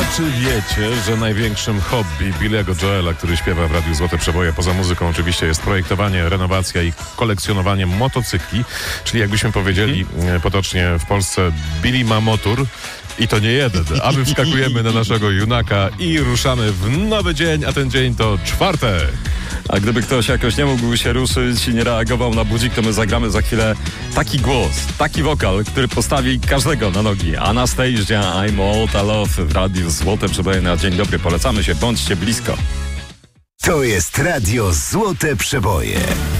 czy wiecie, że największym hobby Billy'ego Joela, który śpiewa w Radiu Złote Przeboje, poza muzyką oczywiście, jest projektowanie, renowacja i kolekcjonowanie motocykli, czyli jakbyśmy powiedzieli potocznie w Polsce, Billy ma motor. I to nie jeden, a my wskakujemy na naszego junaka i ruszamy w nowy dzień, a ten dzień to czwartek. A gdyby ktoś jakoś nie mógł się ruszyć i nie reagował na budzik, to my zagramy za chwilę taki głos, taki wokal, który postawi każdego na nogi. Anastasia, I'm All Love w Radiu Złote Przeboje na dzień dobry. Polecamy się, bądźcie blisko. To jest Radio Złote Przeboje.